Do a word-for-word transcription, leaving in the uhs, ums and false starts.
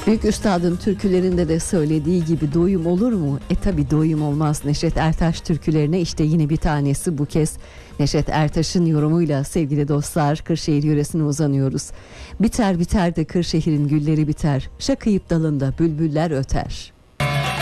Büyük üstadın türkülerinde de söylediği gibi doyum olur mu? E tabi doyum olmaz. Neşet Ertaş türkülerine işte yine bir tanesi bu kez. Neşet Ertaş'ın yorumuyla sevgili dostlar Kırşehir yöresine uzanıyoruz. Biter biter de Kırşehir'in gülleri biter. Şakıyıp dalında bülbüller öter.